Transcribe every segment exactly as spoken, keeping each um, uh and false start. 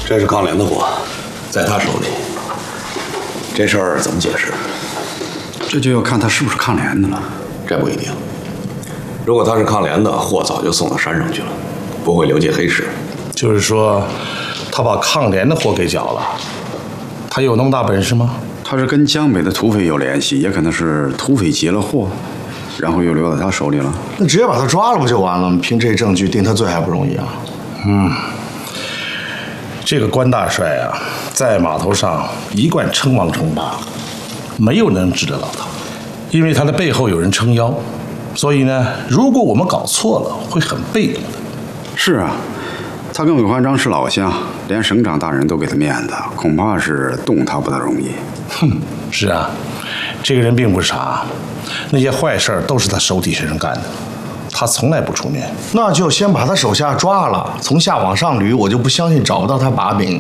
这是抗联的货，在他手里。这事儿怎么解释？ 这就要看他是不是抗联的了。 这不一定。如果他是抗联的，货早就送到山上去了，不会留进黑市。 就是说，他把抗联的货给缴了，他有那么大本事吗？ 他是跟江北的土匪有联系，也可能是土匪劫了货，然后又留在他手里了。 那直接把他抓了不就完了吗？凭这些证据定他罪还不容易啊？ 嗯，这个关大帅啊，在码头上一贯称王称霸，没有人治得了他，因为他的背后有人撑腰。所以呢，如果我们搞错了，会很被动的。 是啊，他跟韦焕章是老乡，连省长大人都给他面子，恐怕是动他不大容易。 哼，是啊，这个人并不傻，那些坏事都是他手底下人干的，他从来不出面。 那就先把他手下抓了，从下往上捋，我就不相信找不到他把柄。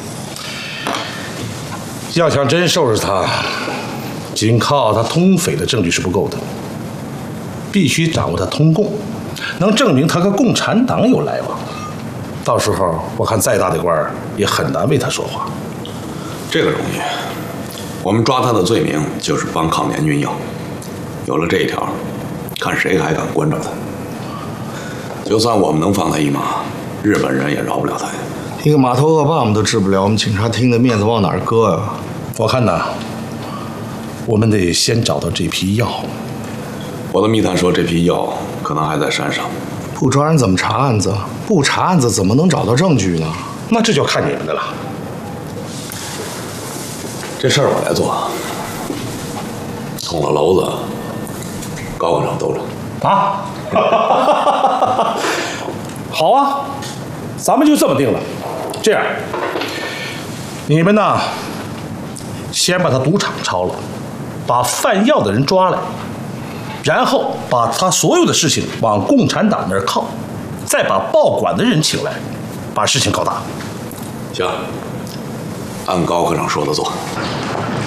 要想真收拾他，仅靠他通匪的证据是不够的。必须掌握他通共，能证明他和共产党有来往。到时候我看再大的官儿也很难为他说话。 这个容易，我们抓他的罪名就是帮抗联运药。有了这一条，看谁还敢关照他。就算我们能放他一马，日本人也饶不了他呀。 一个码头恶霸我们都治不了，我们警察厅的面子往哪儿搁啊？ 我看呐，我们得先找到这批药。 我的密探说，这批药可能还在山上。 不抓人怎么查案子？不查案子怎么能找到证据呢？ 那这就看你们的了。 这事儿我来做。捅了娄子，高科长兜着。 啊？好啊，咱们就这么定了。这样，你们呢，先把他赌场抄了，把贩药的人抓来。然后把他所有的事情往共产党那儿靠，再把报馆的人请来，把事情搞大。 行，按高科长说的做。